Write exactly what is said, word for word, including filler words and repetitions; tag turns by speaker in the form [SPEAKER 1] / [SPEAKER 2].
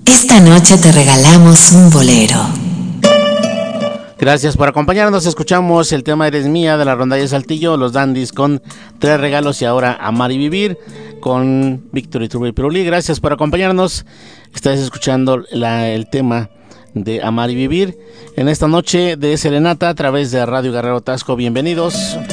[SPEAKER 1] Esta noche te regalamos un bolero.
[SPEAKER 2] Gracias por acompañarnos. Escuchamos el tema Eres Mía de la Rondalla Saltillo, los Dandies con Tres Regalos y ahora Amar y Vivir con Víctor Iturbe y Pirulí. Gracias por acompañarnos. Estás escuchando la, el tema de Amar y Vivir en esta noche de Serenata a través de Radio Guerrero Tasco. Bienvenidos.